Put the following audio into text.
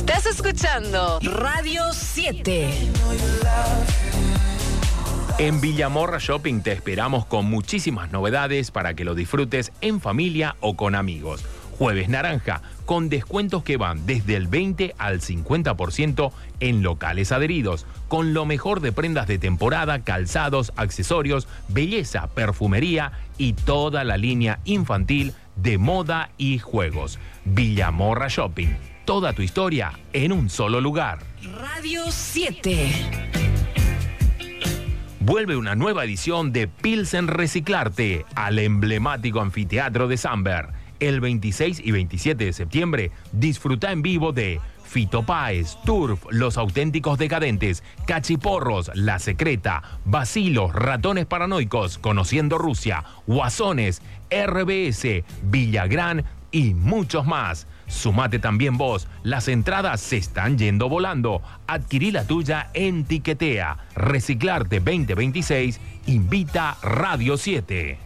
Estás escuchando Radio 7. En Villamorra Shopping te esperamos con muchísimas novedades para que lo disfrutes en familia o con amigos. Jueves Naranja, con descuentos que van desde el 20 al 50% en locales adheridos, con lo mejor de prendas de temporada, calzados, accesorios, belleza, perfumería y toda la línea infantil de moda y juegos. Villamorra Shopping, toda tu historia en un solo lugar. Radio 7. Vuelve una nueva edición de Pilsen Reciclarte al emblemático anfiteatro de Samber. El 26 y 27 de septiembre, disfruta en vivo de Fito Páez, Turf, Los Auténticos Decadentes, Cachiporros, La Secreta, Bacilos, Ratones Paranoicos, Conociendo Rusia, Guasones, RBS, Villagrán y muchos más. Sumate también vos, las entradas se están yendo volando. Adquirí la tuya en Tiquetea. Reciclarte 2026, invita Radio 7.